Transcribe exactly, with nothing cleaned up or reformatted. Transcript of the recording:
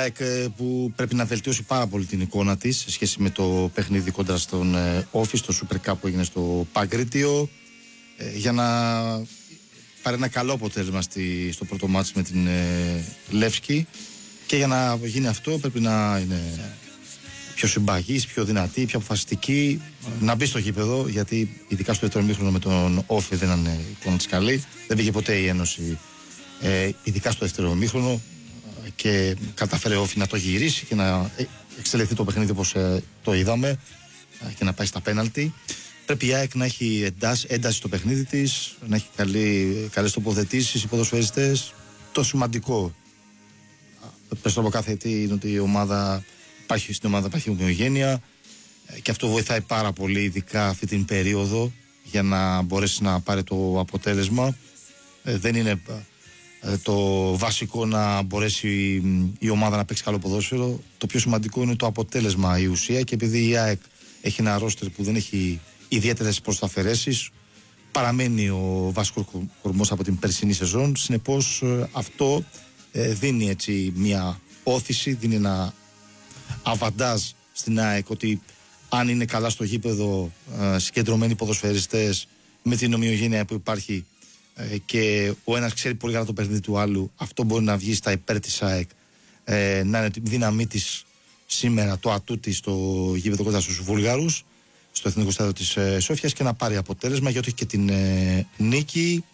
ΑΕΚ που πρέπει να βελτιώσει πάρα πολύ την εικόνα της σε σχέση με το παιχνίδι κόντρα στον Όφη, στο Super Cup που έγινε στο Παγκρίτιο, για να πάρει ένα καλό αποτέλεσμα στη, στο πρώτο μάτς με την ε, Λεύσκη, και για να γίνει αυτό πρέπει να είναι πιο συμπαγής, πιο δυνατή, πιο αποφασιστική, mm. να μπει στο γήπεδο, γιατί ειδικά στο δεύτερο ημίχρονο με τον Όφη δεν είναι εικόνα της καλή, δεν πήγε ποτέ η Ένωση ε, ειδικά στο δεύτερο ημίχρονο, και κατάφερε ο Όφη να το γυρίσει και να εξελιχθεί το παιχνίδι όπως ε, το είδαμε, και να πάει στα πέναλτι. Πρέπει η ΑΕΚ να έχει ένταση, ένταση στο παιχνίδι της, να έχει καλή, καλές τοποθετήσεις, οι ποδοσφαιριστές. Το σημαντικό, πες το από κάθε αιτή, είναι ότι η ομάδα, υπάρχει, στην ομάδα υπάρχει ομοιογένεια, και αυτό βοηθάει πάρα πολύ, ειδικά αυτή την περίοδο, για να μπορέσει να πάρει το αποτέλεσμα. Ε, δεν είναι ε, το βασικό να μπορέσει η, η ομάδα να παίξει καλό ποδόσφαιρο. Το πιο σημαντικό είναι το αποτέλεσμα, η ουσία, και επειδή η ΑΕΚ έχει ένα ρόστερ που δεν έχει ιδιαίτερες προσταφαιρέσεις, παραμένει ο βασικός κορμός από την περσινή σεζόν. Συνεπώς αυτό ε, δίνει έτσι μια όθηση, δίνει ένα αβαντάζ στην ΑΕΚ, ότι αν είναι καλά στο γήπεδο, ε, συγκεντρωμένοι ποδοσφαιριστές, με την ομοιογένεια που υπάρχει, ε, και ο ένας ξέρει πολύ καλά το παιχνίδι του άλλου, αυτό μπορεί να βγει στα υπέρ της ΑΕΚ, ε, να είναι τη δύναμή της σήμερα, το ατού της στο γήπεδο κοντά στους Βούλγαρους, στο Εθνικό Στάδιο της ε, Σόφιας, και να πάρει αποτέλεσμα, γιατί έχει και την ε, νίκη